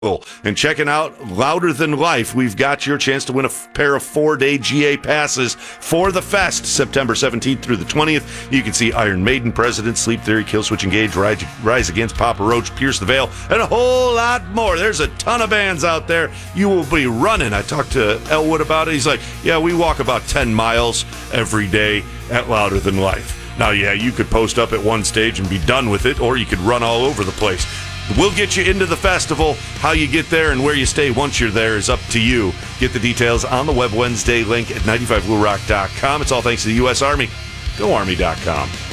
And checking out Louder Than Life, we've got your chance to win a pair of 4-day GA passes for the fest, September 17th through the 20th. You can see Iron Maiden, President, Sleep Theory, Killswitch Engage, Rise Against, Papa Roach, Pierce the Veil, and a whole lot more. There's a ton of bands out there. You will be running. I talked to Elwood about it. He's like, yeah, we walk about 10 miles every day at Louder Than Life. Now, yeah, you could post up at one stage and be done with it, or you could run all over the place. We'll get you into the festival. How you get there and where you stay once you're there is up to you. Get the details on the Web Wednesday link at 95bluerock.com. It's all thanks to the U.S. Army. GoArmy.com.